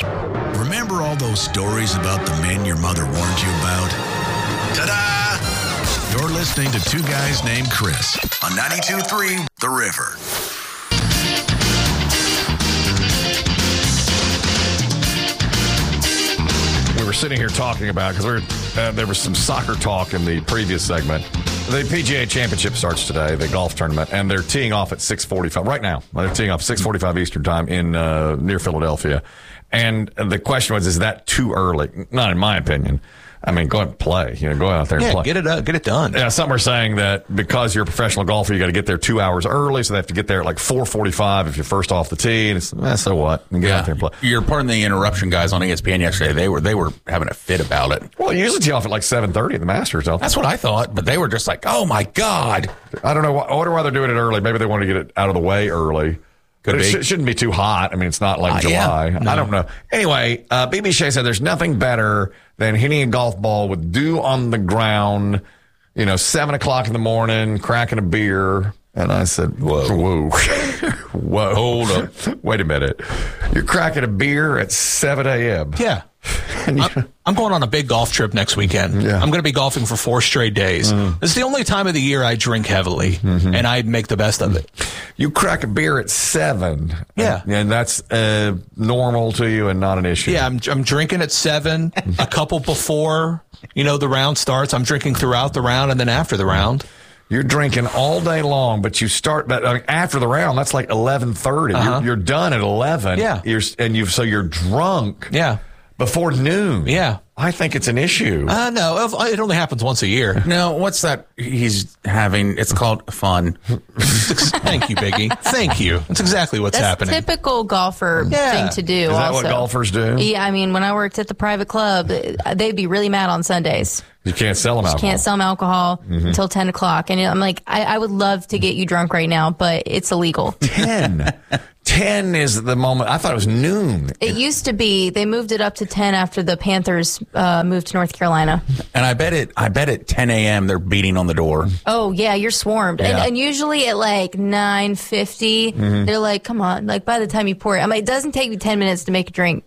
Remember all those stories about the men your mother warned you about? Ta-da! You're listening to Two Guys Named Chris on 92.3 The River. We were sitting here talking about, because there was some soccer talk in the previous segment. The PGA Championship starts today, the golf tournament, and they're teeing off at 6:45 right now. They're teeing off 6:45 Eastern time in near Philadelphia. And the question was, is that too early? Not in my opinion. I mean, go out and play. Go out there and play. Get it done. Yeah, some are saying that because you're a professional golfer, you got to get there 2 hours early, so they have to get there at like 4:45 if you're first off the tee. And it's, so what? And get out there and play. You're pardon the interruption, guys, on ESPN yesterday. They were having a fit about it. Well, you usually tee off at like 7:30 at the Masters. That's what I thought, but they were just like, oh my God. I don't know. I wonder why they're doing it early. Maybe they want to get it out of the way early. Could be. It shouldn't be too hot. I mean, it's not like July. Yeah. No. I don't know. Anyway, BB Shea said there's nothing better than hitting a golf ball with dew on the ground, 7 o'clock in the morning, cracking a beer. And I said, whoa, hold up. Wait a minute. You're cracking a beer at 7 a.m. Yeah. I'm going on a big golf trip next weekend. Yeah. I'm going to be golfing for 4 straight days. This is the only time of the year I drink heavily, and I make the best of it. You crack a beer at 7. Yeah. And that's normal to you and not an issue. Yeah, I'm drinking at 7, a couple before, the round starts. I'm drinking throughout the round and then after the round. You're drinking all day long, but you start after the round. That's like 11:30. You're done at 11. Yeah. So you're drunk. Yeah. Before noon. Yeah. I think it's an issue. No, it only happens once a year. No, what's that he's having? It's called fun. Thank you, Biggie. Thank you. That's exactly what's happening. That's typical golfer thing to do. Is that what golfers do? Yeah, I mean, when I worked at the private club, they'd be really mad on Sundays. You can't sell them alcohol. You can't sell them alcohol until 10 o'clock. And I'm like, I would love to get you drunk right now, but it's illegal. 10. 10 is the moment. I thought it was noon. It used to be. They moved it up to 10 after the Panthers moved to North Carolina. And I bet at 10 a.m. they're beating on the door. Oh, yeah, you're swarmed. Yeah. And usually at like 9:50, they're like, come on. Like by the time you pour it, I mean, it doesn't take me 10 minutes to make a drink.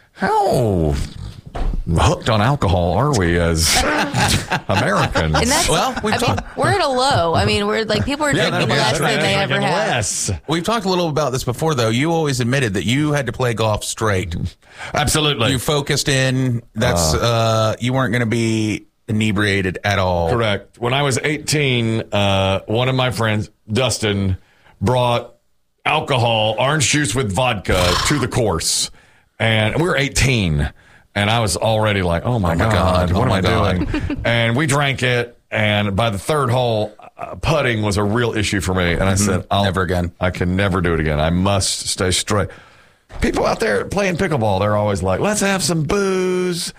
How hooked on alcohol are we as Americans? And that's, we're at a low. I mean, we're like, people are drinking less than they ever have. We've talked a little about this before, though. You always admitted that you had to play golf straight. Absolutely. You focused in. That's you weren't going to be inebriated at all. Correct. When I was 18, one of my friends, Dustin, brought alcohol, orange juice with vodka to the course. And we were 18. And I was already like, oh my God, what am I doing? And we drank it. And by the third hole, putting was a real issue for me. And I said, never again. I can never do it again. I must stay straight. People out there playing pickleball, they're always like, let's have some booze.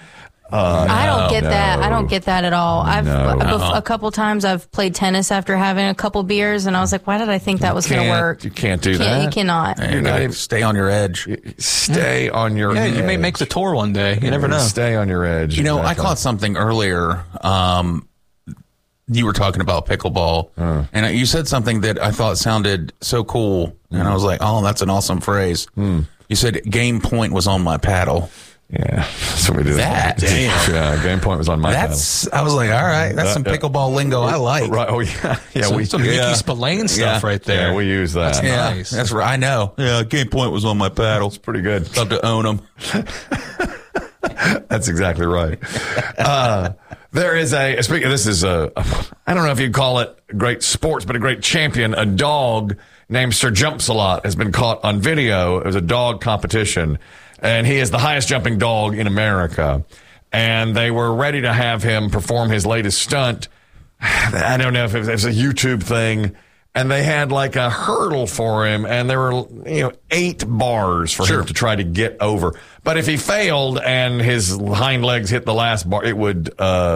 I don't get that. I don't get that at all. A couple times I've played tennis after having a couple beers, and I was like, why did I think that was going to work? You can't do that. You cannot. You got to stay on your edge. Stay on your edge. You may make the tour one day. You never know. Stay on your edge. Exactly. I caught something earlier. You were talking about pickleball, and you said something that I thought sounded so cool, and I was like, oh, that's an awesome phrase. You said game point was on my paddle. Yeah, so we do that. Damn. Yeah, game point was on my paddle. I was like, all right, that's some pickleball lingo I like. Right? Oh yeah, yeah. Some Mickey Spillane stuff right there. Yeah, we use that. That's nice. That's right. I know. Yeah, game point was on my paddle. It's pretty good. Love to own them. That's exactly right. There is speaking of this is I don't know if you'd call it great sports, but a great champion. A dog named Sir Jumps-A-Lot has been caught on video. It was a dog competition, and he is the highest jumping dog in America. And they were ready to have him perform his latest stunt. I don't know if it was a YouTube thing. And they had like a hurdle for him, and there were 8 bars for him to try to get over. But if he failed and his hind legs hit the last bar, it would,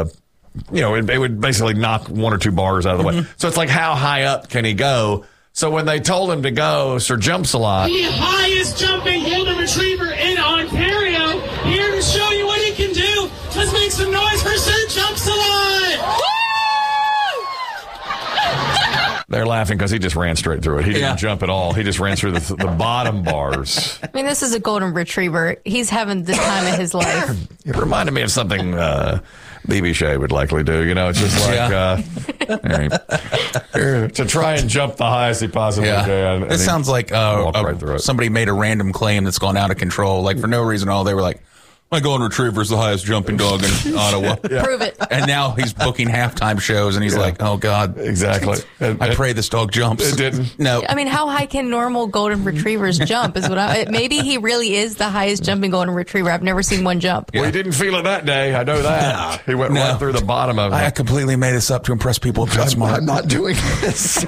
it would basically knock 1 or 2 bars out of the way. So it's like, how high up can he go? So when they told him to go, Sir Jumps-A-Lot, the highest jumping golden retriever in Ontario, here to show you what he can do. Let's make some noise for Sir Jumps-A-Lot. They're laughing because he just ran straight through it. He didn't jump at all. He just ran through the bottom bars. I mean, this is a golden retriever. He's having the time of his life. It reminded me of something BB Shea would likely do. You know, it's just like to try and jump the highest he possibly can. It sounds like somebody made a random claim that's gone out of control. Like, for no reason at all, they were like, my golden retriever is the highest jumping dog in Ottawa. Prove it. And now he's booking halftime shows, and he's like, oh, God. Exactly. I pray this dog jumps. It didn't. No. I mean, how high can normal golden retrievers jump is what maybe he really is the highest jumping golden retriever. I've never seen one jump. Well, he didn't feel it that day. I know that. He went right through the bottom of it. I completely made this up to impress people. I'm not doing this.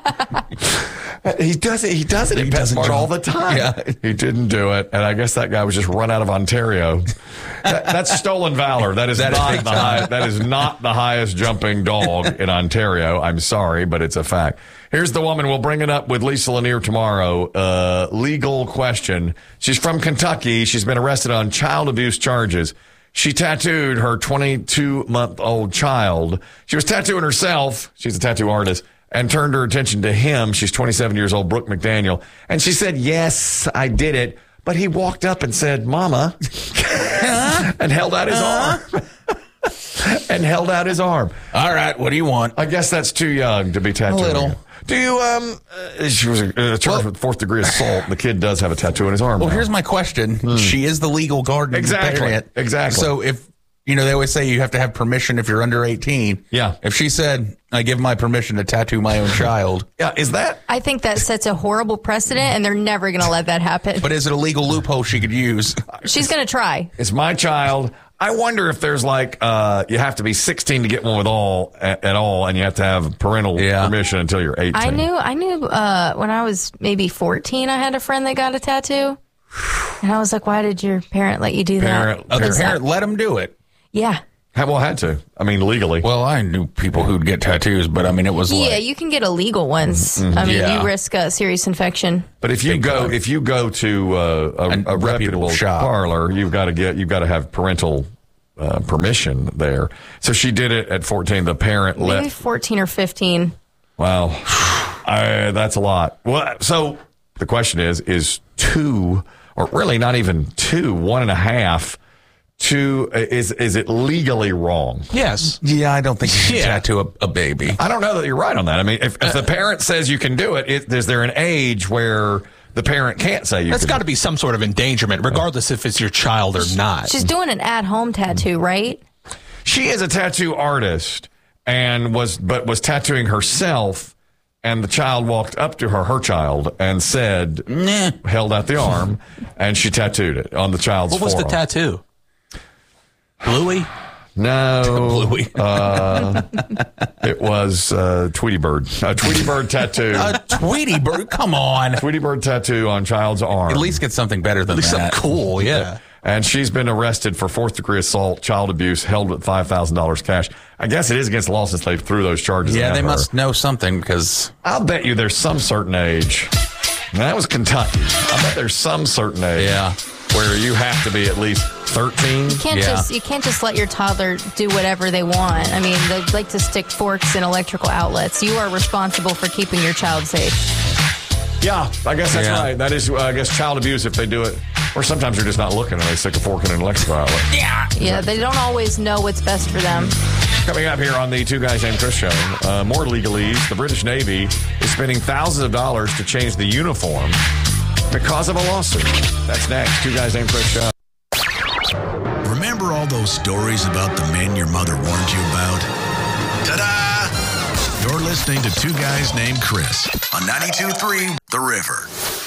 He does it. He does it at PetSmart all the time. Yeah. He didn't do it, and I guess that guy was just run out of Ontario. That's stolen valor. That is not the highest jumping dog in Ontario. I'm sorry, but it's a fact. Here's the woman. We'll bring it up with Lisa Lanier tomorrow. Legal question. She's from Kentucky. She's been arrested on child abuse charges. She tattooed her 22-month-old child. She was tattooing herself. She's a tattoo artist. And turned her attention to him. She's 27 years old, Brooke McDaniel. And she said, yes, I did it. But he walked up and said, Mama, and held out his arm. All right, what do you want? I guess that's too young to be tattooing. A little. Do you, she was charged with 4th degree assault. The kid does have a tattoo on his arm. Well, now. Here's my question. She is the legal guardian. Exactly. So if, they always say you have to have permission if you're under 18. Yeah. If she said, I give my permission to tattoo my own child. Yeah, is that? I think that sets a horrible precedent, and they're never going to let that happen. But is it a legal loophole she could use? She's going to try. It's my child. I wonder if there's like, you have to be 16 to get one at all, and you have to have parental permission until you're 18. I knew when I was maybe 14, I had a friend that got a tattoo. And I was like, why did your parent let you do that? The parent let him do it. Yeah. Had to. I mean, legally. Well, I knew people who'd get tattoos, but I mean, it was like... Yeah, you can get illegal ones. I mean, you risk a serious infection. But if you go to a reputable shop parlor, you've got to have parental permission there. So she did it at 14. The parent maybe 14 or 15. Wow. That's a lot. Well, so the question is 2, or really not even 2, 1.5, 2, is it legally wrong? Yes. Yeah, I don't think you can tattoo a baby. I don't know that you're right on that. I mean, if the parent says you can do it, is there an age where the parent can't say you can? That's got to be some sort of endangerment, regardless if it's your child or not. She's doing an at-home tattoo, right? She is a tattoo artist and was tattooing herself, and the child walked up to her child, and said, nah, held out the arm, and she tattooed it on the child's forearm. What was the tattoo? Bluey? No. Bluey. It was Tweety Bird. A Tweety Bird tattoo. A Tweety Bird? Come on. Tweety Bird tattoo on child's arm. At least get something better than that. Something cool, yeah. And she's been arrested for 4th degree assault, child abuse, held with $5,000 cash. I guess it is against the law since they threw those charges. Yeah, they must know something, because I'll bet you there's some certain age. And that was Kentucky. I bet there's some certain age. Yeah. Where you have to be at least 13. You can't just let your toddler do whatever they want. I mean, they like to stick forks in electrical outlets. You are responsible for keeping your child safe. Yeah, I guess that's right. That is, I guess, child abuse if they do it. Or sometimes you're just not looking and they stick a fork in an electrical outlet. Yeah, they don't always know what's best for them. Coming up here on the Two Guys Named Chris show, more legalese. The British Navy is spending thousands of dollars to change the uniform because of a lawsuit. That's next. Two Guys Named Chris show. Remember all those stories about the men your mother warned you about? Ta-da! You're listening to Two Guys Named Chris on 92.3 The River.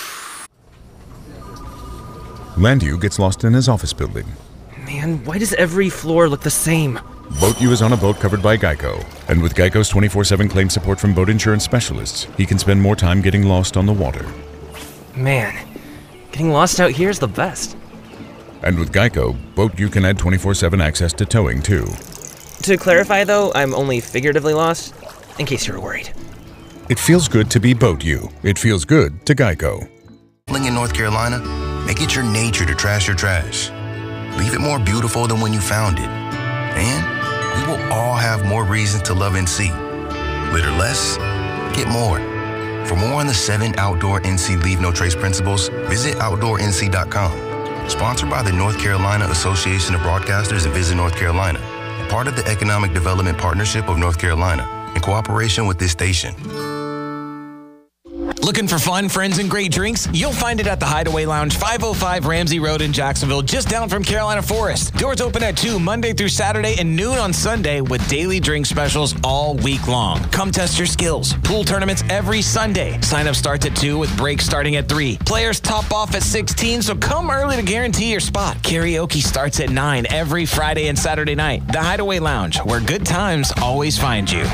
Landu gets lost in his office building. Man, why does every floor look the same? Boat U is on a boat covered by Geico. And with Geico's 24/7 claim support from boat insurance specialists, he can spend more time getting lost on the water. Man, getting lost out here is the best. And with Geico, Boat U can add 24/7 access to towing, too. To clarify, though, I'm only figuratively lost, in case you were worried. It feels good to be Boat U. It feels good to Geico. In North Carolina, make it your nature to trash your trash. Leave it more beautiful than when you found it. And we will all have more reasons to love and see. Litter less, Get more. For more on the 7 Outdoor NC Leave No Trace principles, visit OutdoorNC.com. Sponsored by the North Carolina Association of Broadcasters and Visit North Carolina. Part of the Economic Development Partnership of North Carolina, in cooperation with this station. Looking for fun, friends, and great drinks? You'll find it at the Hideaway Lounge, 505 Ramsey Road in Jacksonville, just down from Carolina Forest. Doors open at 2 Monday through Saturday and noon on Sunday with daily drink specials all week long. Come test your skills. Pool tournaments every Sunday. Sign up starts at 2 with breaks starting at 3. Players top off at 16, so come early to guarantee your spot. Karaoke starts at 9 every Friday and Saturday night. The Hideaway Lounge, where good times always find you.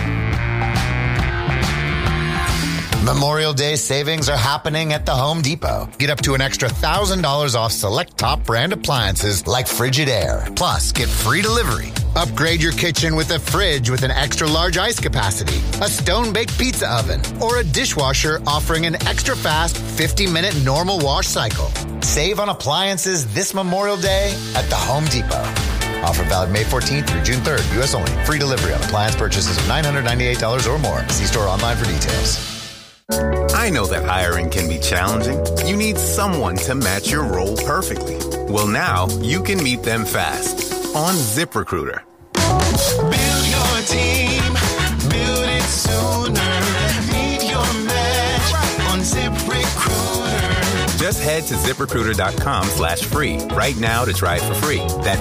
Memorial Day savings are happening at the Home Depot. Get up to an extra $1,000 off select top brand appliances like Frigidaire. Plus, get free delivery. Upgrade your kitchen with a fridge with an extra large ice capacity, a stone-baked pizza oven, or a dishwasher offering an extra fast 50-minute normal wash cycle. Save on appliances this Memorial Day at the Home Depot. Offer valid May 14th through June 3rd. U.S. only. Free delivery on appliance purchases of $998 or more. See store online for details. I know that hiring can be challenging. You need someone to match your role perfectly. Well, now you can meet them fast on ZipRecruiter. Build your team, build it sooner. Meet your match on ZipRecruiter. Just head to ZipRecruiter.com/free right now to try it for free. That's